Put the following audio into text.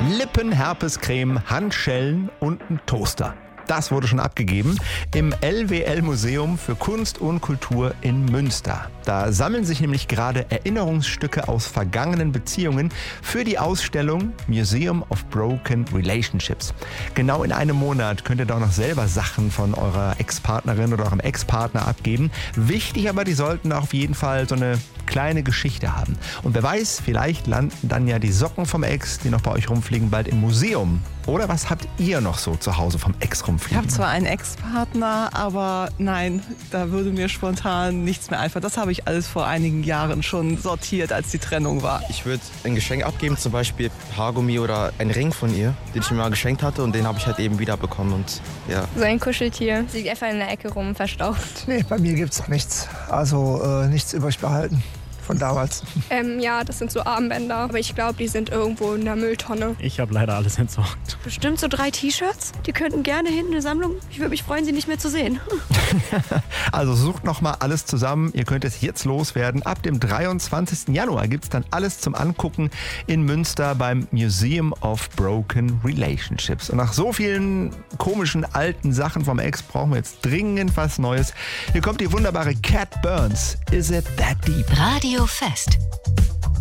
Lippenherpescreme, Handschellen und ein Toaster. Das wurde schon abgegeben im LWL-Museum für Kunst und Kultur in Münster. Da sammeln sich nämlich gerade Erinnerungsstücke aus vergangenen Beziehungen für die Ausstellung Museum of Broken Relationships. Genau in einem Monat könnt ihr da auch noch selber Sachen von eurer Ex-Partnerin oder eurem Ex-Partner abgeben. Wichtig aber, die sollten auf jeden Fall so eine kleine Geschichte haben. Und wer weiß, vielleicht landen dann ja die Socken vom Ex, die noch bei euch rumfliegen, bald im Museum. Oder was habt ihr noch so zu Hause vom Ex rumfliegen? Ich habe zwar einen Ex-Partner, aber nein, da würde mir spontan nichts mehr einfallen. Das habe ich alles vor einigen Jahren schon sortiert, als die Trennung war. Ich würde ein Geschenk abgeben, zum Beispiel Haargummi oder einen Ring von ihr, den ich mir mal geschenkt hatte und den habe ich halt eben wiederbekommen. Und ja. So ein Kuscheltier, liegt einfach in der Ecke rum, verstaubt. Nee, bei mir gibt's noch nichts. Also nichts übrig behalten. Von damals. Ja, das sind so Armbänder. Aber ich glaube, die sind irgendwo in der Mülltonne. Ich habe leider alles entsorgt. Bestimmt so 3 T-Shirts. Die könnten gerne hin in der Sammlung. Ich würde mich freuen, sie nicht mehr zu sehen. Also sucht nochmal alles zusammen. Ihr könnt es jetzt loswerden. Ab dem 23. Januar gibt es dann alles zum Angucken in Münster beim Museum of Broken Relationships. Und nach so vielen komischen alten Sachen vom Ex brauchen wir jetzt dringend was Neues. Hier kommt die wunderbare Cat Burns. Is it that deep? Radio Fest.